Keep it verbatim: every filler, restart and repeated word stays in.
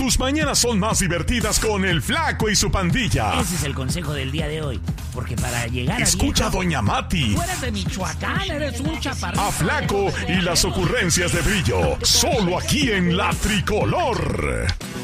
Tus mañanas son más divertidas con el Flaco y su pandilla. Ese es el consejo del día de hoy. Porque para llegar Escucha a viejo, a Doña Mati. Tú eres de Michoacán, eres un chaparrito. A Flaco y las ocurrencias de Brillo. Solo aquí en La Tricolor.